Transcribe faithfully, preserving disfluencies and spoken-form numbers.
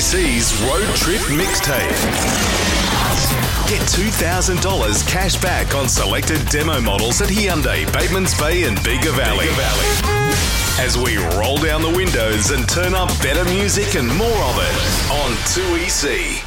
C's Road Trip Mixtape. Get two thousand dollars cash back on selected demo models at Hyundai, Batemans Bay and Bega Valley. As we roll down the windows and turn up better music and more of it on two E C.